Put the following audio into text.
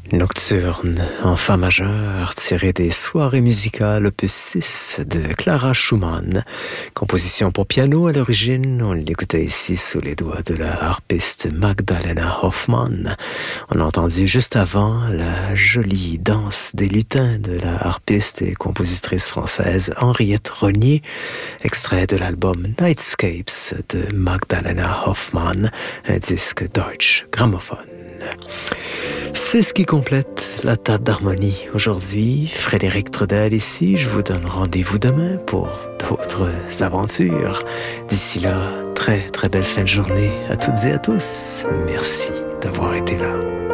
Nocturne en fa majeur, tiré des soirées musicales opus 6 de Clara Schumann. Composition pour piano à l'origine, on l'écoutait ici sous les doigts de la harpiste Magdalena Hoffmann. On a entendu juste avant la jolie danse des lutins de la harpiste et compositrice française Henriette Rognier, extrait de l'album Nightscapes de Magdalena Hoffmann, un disque Deutsche Grammophon. C'est ce qui complète la table d'harmonie aujourd'hui. Frédéric Trudel ici, je vous donne rendez-vous demain pour d'autres aventures. D'ici là, très très belle fin de journée à toutes et à tous. Merci d'avoir été là.